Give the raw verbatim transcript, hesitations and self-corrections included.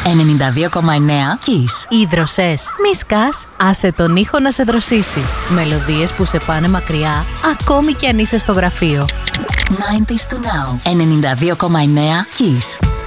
ενενήντα δύο κόμμα εννέα Kiss. Οι δροσές. Μη σκάς, άσε τον ήχο να σε δροσίσει. Μελωδίες που σε πάνε μακριά, ακόμη κι αν είσαι στο γραφείο. ενενήντα to now. ενενήντα δύο κόμμα εννέα Kiss.